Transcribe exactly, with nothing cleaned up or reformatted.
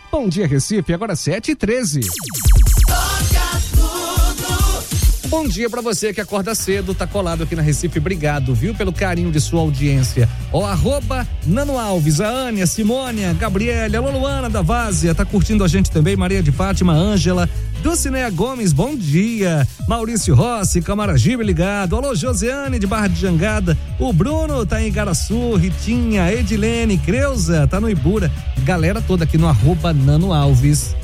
Bom dia, Recife, agora sete e treze. Bom dia pra você que acorda cedo, tá colado aqui na Recife, obrigado, viu, pelo carinho de sua audiência. Ó, arroba Nano Alves, a Ania, Simônia, Gabriela, a Luana da Várzea, tá curtindo a gente também, Maria de Fátima, Ângela, Dulcinea Gomes, bom dia. Maurício Rossi, Camaragibe ligado. Alô, Josiane de Barra de Jangada. O Bruno tá em Igaraçu, Ritinha, Edilene, Creuza, tá no Ibura. Galera toda aqui no arroba Nano Alves.